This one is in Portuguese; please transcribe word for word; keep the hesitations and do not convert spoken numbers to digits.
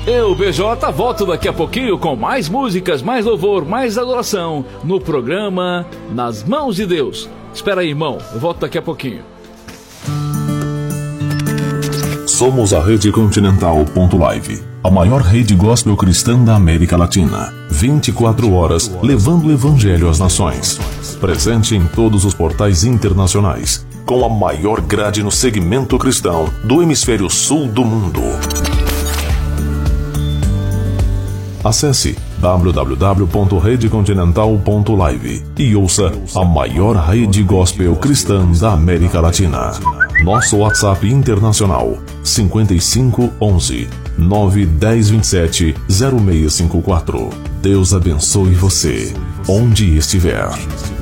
Eu, B J, volto daqui a pouquinho com mais músicas, mais louvor, mais adoração no programa Nas Mãos de Deus. Espera aí, irmão, eu volto daqui a pouquinho. Somos a Rede Continental ponto live, a maior rede gospel cristã da América Latina. vinte e quatro horas levando o evangelho às nações. Presente em todos os portais internacionais, com a maior grade no segmento cristão do hemisfério sul do mundo. Acesse w w w ponto rede continental ponto live e ouça a maior rede gospel cristã da América Latina. Nosso WhatsApp internacional cinco cinco um um nove um zero dois sete zero seis cinco quatro. Deus abençoe você, onde estiver.